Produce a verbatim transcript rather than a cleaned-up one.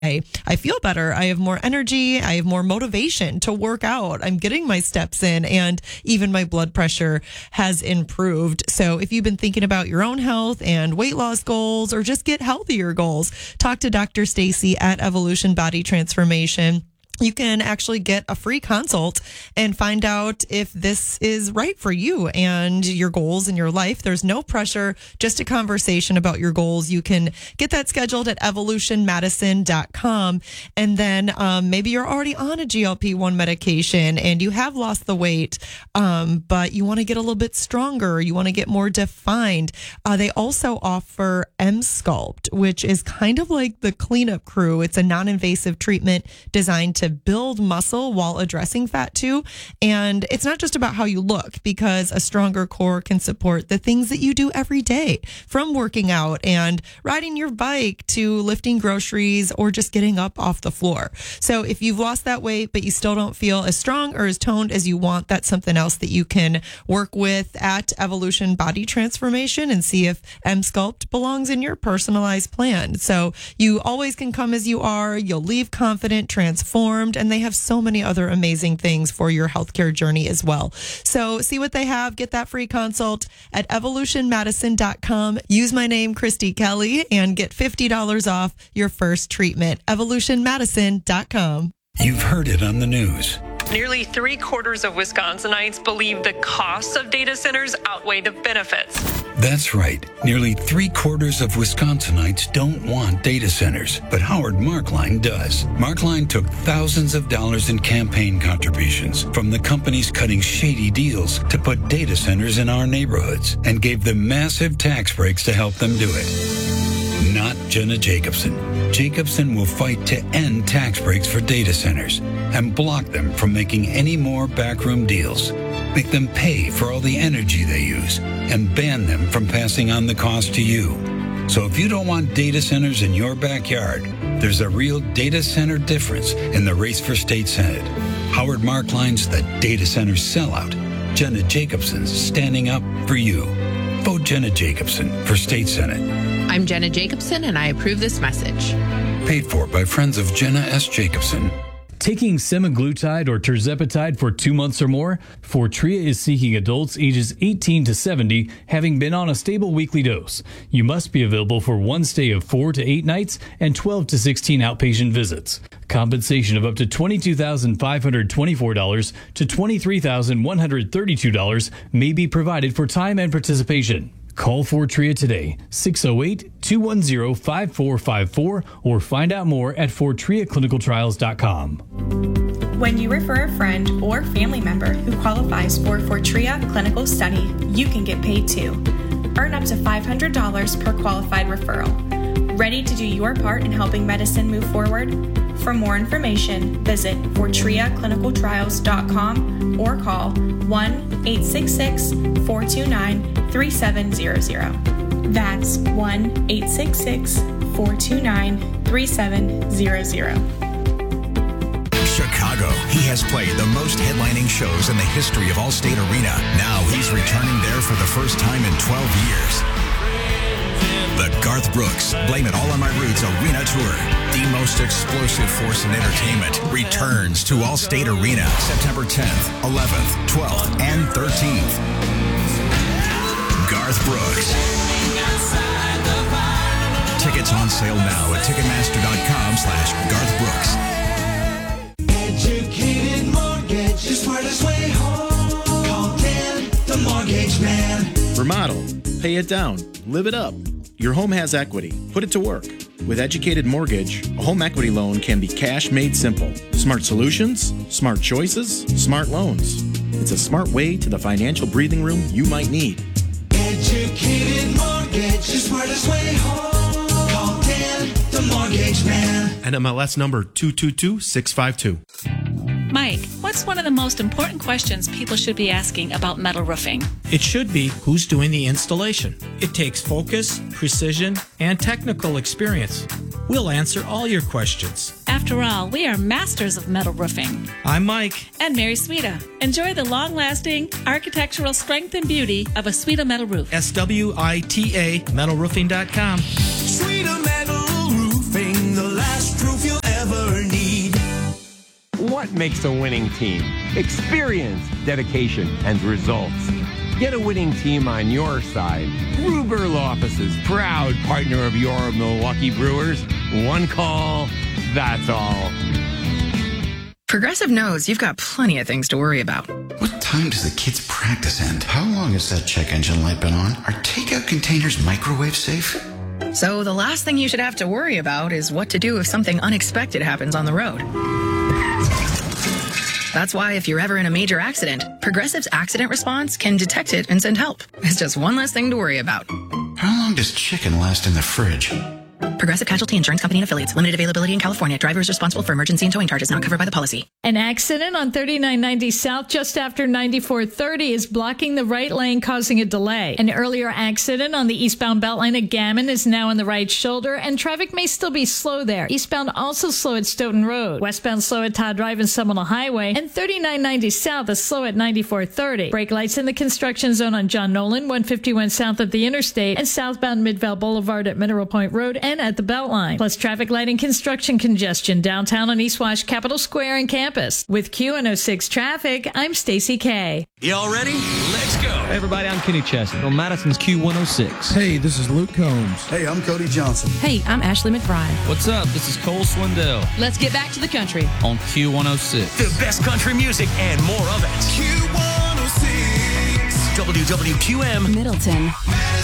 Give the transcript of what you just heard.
I feel better. I have more energy. I have more motivation to work out. I'm getting my steps in, and even my blood pressure has improved. So if you've been thinking about your own health and weight loss goals, or just get healthier goals, talk to Doctor Stacy at Evolution Body Transformation. You can actually get a free consult and find out if this is right for you and your goals in your life. There's no pressure, just a conversation about your goals. You can get that scheduled at evolution medicine dot com. And then um, maybe you're already on a G L P one medication and you have lost the weight, um, but you want to get a little bit stronger. You want to get more defined. Uh, they also offer M-Sculpt, which is kind of like the cleanup crew. It's a non-invasive treatment designed to build muscle while addressing fat too. And it's not just about how you look, because a stronger core can support the things that you do every day, from working out and riding your bike to lifting groceries or just getting up off the floor. So if you've lost that weight, but you still don't feel as strong or as toned as you want, that's something else that you can work with at Evolution Body Transformation and see if M-Sculpt belongs in your personalized plan. So you always can come as you are. You'll leave confident, transformed, and they have so many other amazing things for your healthcare journey as well. So see what they have. Get that free consult at evolution medicine dot com. Use my name, Christy Kelly, and get fifty dollars off your first treatment. evolution medicine dot com. You've heard it on the news. Nearly three quarters of Wisconsinites believe the costs of data centers outweigh the benefits. That's right. Nearly three quarters of Wisconsinites don't want data centers, but Howard Markline does. Markline took thousands of dollars in campaign contributions from the companies cutting shady deals to put data centers in our neighborhoods, and gave them massive tax breaks to help them do it. Not Jenna Jacobson. Jacobson will fight to end tax breaks for data centers and block them from making any more backroom deals. Make them pay for all the energy they use and ban them from passing on the cost to you. So if you don't want data centers in your backyard, there's a real data center difference in the race for state senate. Howard Markline's the data center sellout. Jenna Jacobson's standing up for you. Vote Jenna Jacobson for state senate. I'm Jenna Jacobson, and I approve this message. Paid for by friends of Jenna S. Jacobson. Taking semaglutide or tirzepatide for two months or more, Fortrea is seeking adults ages eighteen to seventy having been on a stable weekly dose. You must be available for one stay of four to eight nights and twelve to sixteen outpatient visits. Compensation of up to twenty-two thousand five hundred twenty-four dollars to twenty-three thousand one hundred thirty-two dollars may be provided for time and participation. Call Fortrea today, six oh eight, two one zero, five four five four, or find out more at fortrea clinical trials dot com. When you refer a friend or family member who qualifies for Fortrea Clinical Study, you can get paid too. Earn up to five hundred dollars per qualified referral. Ready to do your part in helping medicine move forward? For more information, visit fortrea clinical trials dot com or call one eight six six, four two nine, three seven zero zero. That's one eight six six, four two nine, three seven zero zero. Chicago. He has played the most headlining shows in the history of Allstate Arena. Now he's returning there for the first time in twelve years. The Garth Brooks Blame It All on My Roots Arena Tour. The most explosive force in entertainment returns to Allstate Arena September tenth, eleventh, twelfth, and thirteenth. Garth Brooks. Tickets on sale now at ticketmaster.com slash Garth Brooks. Educated Mortgage, the smartest way home. Call Dan, the mortgage man. Remodel, pay it down, live it up. Your home has equity. Put it to work. With Educated Mortgage, a home equity loan can be cash made simple. Smart solutions, smart choices, smart loans. It's a smart way to the financial breathing room you might need. Educated Mortgage, the smartest way home. Call Dan, the mortgage man. N M L S number two two two six five two. Mike, what's one of the most important questions people should be asking about metal roofing? It should be, who's doing the installation? It takes focus, precision, and technical experience. We'll answer all your questions. After all, we are masters of metal roofing. I'm Mike. And Mary Swita. Enjoy the long-lasting architectural strength and beauty of a Swita metal roof. S W I T A metal roofing dot com. Swita Metal Roofing, the last roof you'll What makes a winning team? Experience, dedication, and results. Get a winning team on your side. Ruger Law Offices, proud partner of your Milwaukee Brewers. One call, that's all. Progressive knows you've got plenty of things to worry about. What time does the kids' practice end? How long has that check engine light been on? Are takeout containers microwave safe? So the last thing you should have to worry about is what to do if something unexpected happens on the road. That's why if you're ever in a major accident, Progressive's accident response can detect it and send help. It's just one less thing to worry about. How long does chicken last in the fridge? Progressive Casualty Insurance Company and Affiliates. Limited availability in California. Driver is responsible for emergency and towing charges not covered by the policy. An accident on thirty-nine ninety South just after ninety-four thirty is blocking the right lane, causing a delay. An earlier accident on the eastbound Beltline at Gammon is now on the right shoulder, and traffic may still be slow there. Eastbound also slow at Stoughton Road. Westbound slow at Todd Drive and Seminole Highway. And thirty-nine ninety South is slow at ninety-four thirty. Brake lights in the construction zone on John Nolan, one fifty-one south of the interstate, and southbound Midvale Boulevard at Mineral Point Road and at the Beltline. Plus traffic light and construction congestion downtown on East Wash, Capitol Square, and campus. With Q one oh six Traffic, I'm Stacy K. Y'all ready? Let's go. Hey, everybody, I'm Kenny Chesney on Madison's Q one oh six. Hey, this is Luke Combs. Hey, I'm Cody Johnson. Hey, I'm Ashley McBride. What's up? This is Cole Swindell. Let's get back to the country on Q one oh six. The best country music and more of it. Q one oh six. W W Q M Middleton.